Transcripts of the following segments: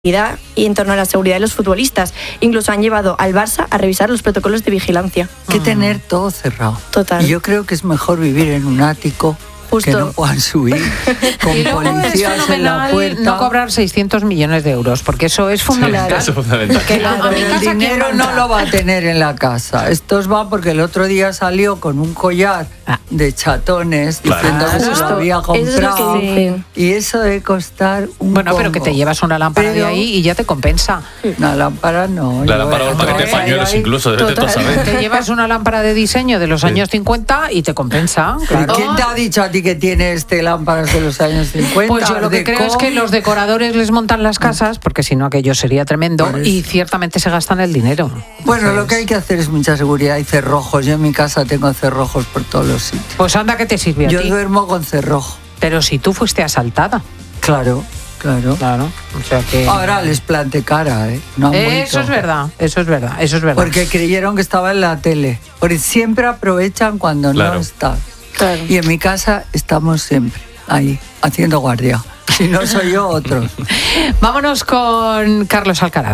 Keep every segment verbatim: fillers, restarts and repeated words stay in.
y en torno a la seguridad de los futbolistas. Incluso han llevado al Barça a revisar los protocolos de vigilancia. Que tener todo cerrado. Total. Y yo creo que es mejor vivir en un ático. Justo. Que no puedan subir con y luego policías es en la puerta. No cobrar seiscientos millones de euros, porque eso es fundamental. Sí, eso es fundamental. Porque claro, a mi el casa dinero no lo va a tener en la casa. Estos va porque el otro día salió con un collar de chatones Claro. diciendo que se lo había comprado. Eso es lo que y eso debe costar un Bueno, pero que te llevas una lámpara pero, de ahí y ya te compensa. Una lámpara no. La lámpara o el paquete de pañuelos incluso, debes de saber. Te llevas una lámpara de diseño de los Sí. años cincuenta y te compensa. Claro. ¿Quién te ha dicho a ti que tiene este lámparas de los años cincuenta? Pues yo lo que Deco. creo es que los decoradores les montan las casas, porque si no aquello sería tremendo, Pues, y ciertamente se gastan el dinero. Bueno, Entonces, lo que hay que hacer es mucha seguridad y cerrojos. Yo en mi casa tengo cerrojos por todos los sitios. Pues anda que te sirve a Yo ti. duermo con cerrojo. Pero si tú fuiste asaltada. Claro, claro. Claro. O sea que... Ahora les planté cara, ¿eh? No han Eso vuelto. es verdad, eso es verdad, eso es verdad. Porque creyeron que estaba en la tele. Porque siempre aprovechan cuando Claro. no está. Claro. Y en mi casa estamos siempre ahí, haciendo guardia. Si no soy yo, otros. Vámonos con Carlos Alcaraz.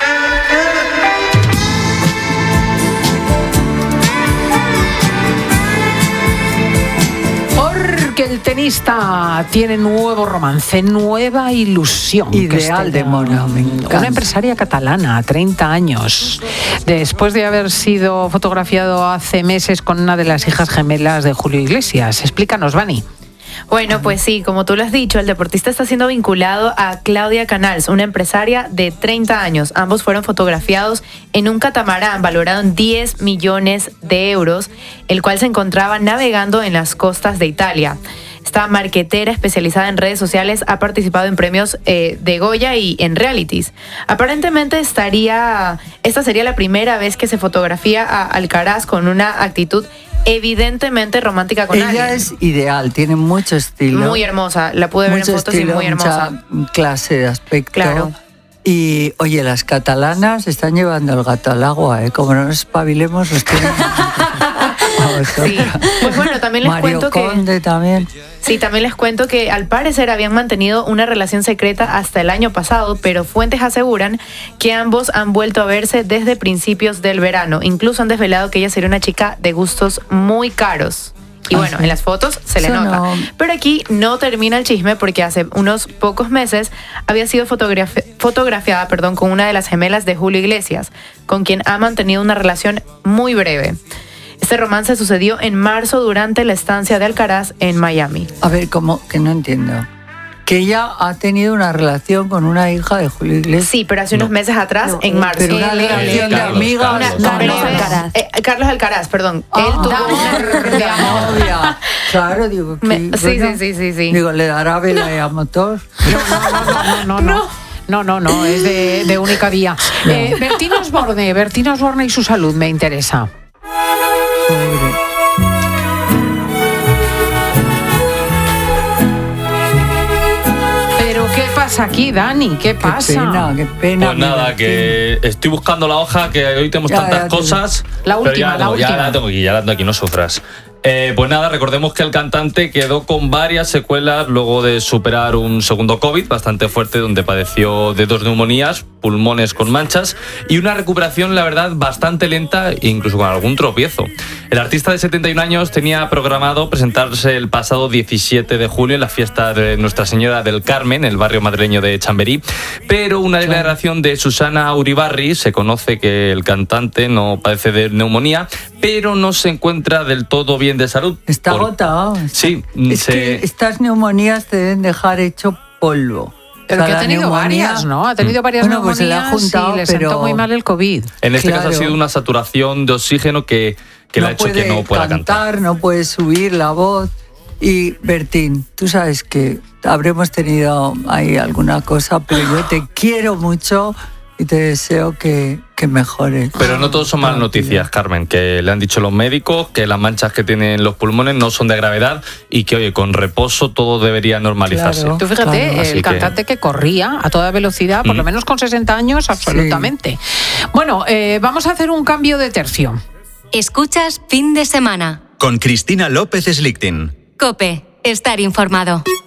Porque el tenista tiene nuevo romance, nueva ilusión. Ideal de mona, me encanta. Una empresaria catalana, treinta años. Después de haber sido fotografiado hace meses con una de las hijas gemelas de Julio Iglesias. Explícanos, Vani. Bueno, pues sí, como tú lo has dicho, el deportista está siendo vinculado a Claudia Canals, una empresaria de treinta años. Ambos fueron fotografiados en un catamarán valorado en diez millones de euros, el cual se encontraba navegando en las costas de Italia. Esta marquetera especializada en redes sociales ha participado en premios eh, de Goya y en realities. Aparentemente estaría, esta sería la primera vez que se fotografía a Alcaraz con una actitud evidentemente romántica con Ella alguien. es ideal, tiene mucho estilo. Muy hermosa, la pude ver mucho en fotos estilo, y muy hermosa. Mucha clase de aspecto. Claro. Y, oye, las catalanas están llevando el gato al agua, ¿eh? Como no nos espabilemos, nos tienen... Sí. Pues bueno, también les Mario cuento Conde que... también. Sí, también les cuento que al parecer habían mantenido una relación secreta hasta el año pasado, pero fuentes aseguran que ambos han vuelto a verse desde principios del verano. Incluso han desvelado que ella sería una chica de gustos muy caros. Y Ah, bueno, sí. en las fotos se le Eso nota. no. Pero aquí no termina el chisme porque hace unos pocos meses había sido fotografi- fotografiada perdón, con una de las gemelas de Julio Iglesias, con quien ha mantenido una relación muy breve. Este romance sucedió en marzo durante la estancia de Alcaraz en Miami. A ver, como que no entiendo. Que ella ha tenido una relación con una hija de Julio Iglesias. Sí, pero hace unos No. meses atrás, No, en marzo. Pero una Él- relación de Carlos, amigas. Carlos. Una- Carlos no, Alcaraz. eh, Carlos Alcaraz, perdón. Ah, Él tuvo de una... amor, de novia. Claro, digo que, Me- sí, bueno, sí, sí, sí, sí. Digo, le dará vela y a motor. No, no, no, no, no. No, no, no, es de, de única vía. Eh, Bertino Osborne, Bertino Osborne y su salud me interesa. Pobre. Pero ¿qué pasa aquí, Dani? ¿Qué pasa? Qué pena, qué pena. Pues nada, mira, que estoy buscando la hoja, que hoy tenemos Ya, tantas ya te- cosas. La pero última, ya, la no, ya última. la tengo aquí, ya la tengo aquí, no sufras. Eh, pues nada, recordemos que el cantante quedó con varias secuelas luego de superar un segundo COVID bastante fuerte, donde padeció de dos neumonías, pulmones con manchas y una recuperación, la verdad, bastante lenta e incluso con algún tropiezo. El artista de setenta y un años tenía programado presentarse el pasado diecisiete de julio en la fiesta de Nuestra Señora del Carmen, el barrio madrileño de Chamberí, pero una declaración de Susana Uribarri, se conoce que el cantante no padece de neumonía, pero no se encuentra del todo bien de salud. Está Por- agotado. Sí, Es se- que estas neumonías te deben dejar hecho polvo. Pero O sea, que ha la tenido neumonía- varias, ¿no? Ha tenido varias Bueno, pues se le ha neumonías juntado, y le pero- sentó muy mal el COVID. En este Claro. caso ha sido una saturación de oxígeno que, que le ha hecho puede que no pueda cantar. cantar, no puede subir la voz. Y Bertín, tú sabes que habremos tenido ahí alguna cosa, pero yo te quiero mucho y te deseo que, que mejores. Pero no todos son malas noticias, Carmen, que le han dicho los médicos que las manchas que tienen los pulmones no son de gravedad y que, oye, con reposo todo debería normalizarse. Claro. Tú fíjate, Claro, así el que- cantante que... corría a toda velocidad, por Mm. lo menos con sesenta años, absolutamente. Bueno, eh, vamos a hacer un cambio de tercio. Escuchas Fin de Semana. Con Cristina López Slichting. COPE. Estar informado.